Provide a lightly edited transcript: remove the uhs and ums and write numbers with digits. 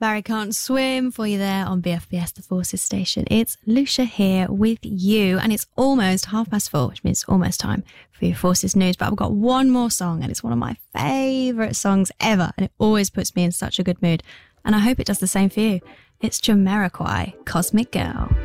Barry Can't Swim for you there on BFBS, the Forces station. It's Lucia here with you, and it's almost 4:30, which means it's almost time for your Forces news. But I've got one more song, and it's one of my favourite songs ever, and it always puts me in such a good mood. And I hope it does the same for you. It's Jamiroquai, Cosmic Girl.